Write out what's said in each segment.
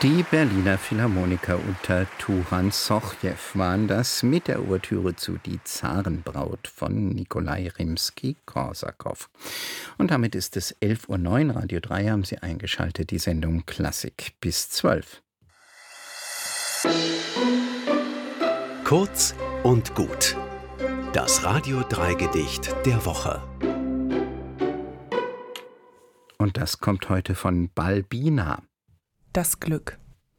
Die Berliner Philharmoniker unter Turan Sochjew waren das mit der Ouvertüre zu Die Zarenbraut von Nikolai Rimski-Korsakow. Und damit ist es 11:09 Uhr, Radio 3 haben Sie eingeschaltet, die Sendung Klassik bis 12. Kurz und gut. Das Radio 3 Gedicht der Woche. Und das kommt heute von Balbina. Das Glück.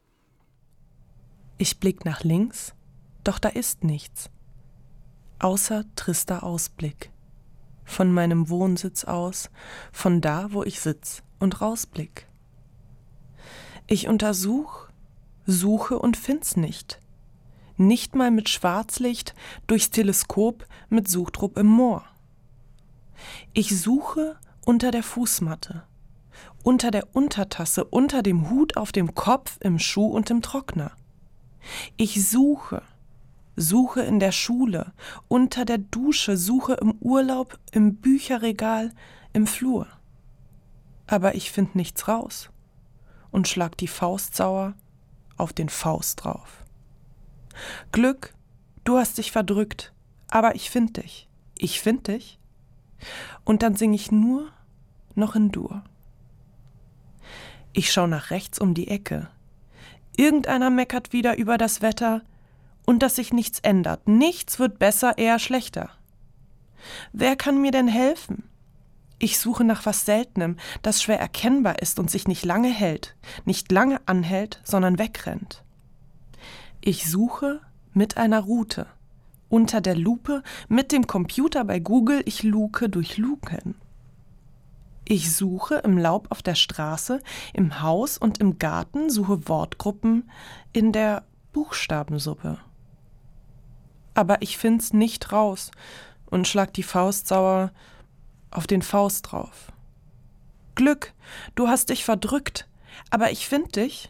Ich blick nach links, doch da ist nichts, außer trister Ausblick. Von meinem Wohnsitz aus, von da, wo ich sitz und rausblick. Ich suche und find's nicht. Nicht mal mit Schwarzlicht, durchs Teleskop, mit Suchtrupp im Moor. Ich suche unter der Fußmatte, unter der Untertasse, unter dem Hut auf dem Kopf, im Schuh und im Trockner. Ich suche in der Schule, unter der Dusche, suche im Urlaub, im Bücherregal, im Flur. Aber ich find nichts raus und schlag die Faust sauer auf den Faust drauf. Glück, du hast dich verdrückt, aber ich find dich. Und dann sing ich nur noch in Dur. Ich schau nach rechts um die Ecke. Irgendeiner meckert wieder über das Wetter und dass sich nichts ändert. Nichts wird besser, eher schlechter. Wer kann mir denn helfen? Ich suche nach was Seltenem, das schwer erkennbar ist und sich nicht lange hält, nicht lange anhält, sondern wegrennt. Ich suche mit einer Rute, unter der Lupe, mit dem Computer bei Google, ich luke durch Luken. Ich suche im Laub auf der Straße, im Haus und im Garten, suche Wortgruppen in der Buchstabensuppe. Aber ich find's nicht raus und schlag die Faust sauer auf den Faust drauf. Glück, du hast dich verdrückt, aber ich find dich.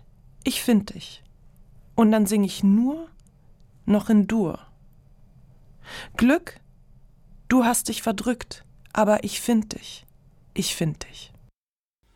Und dann sing ich nur noch in Dur. Glück, du hast dich verdrückt, aber ich find dich.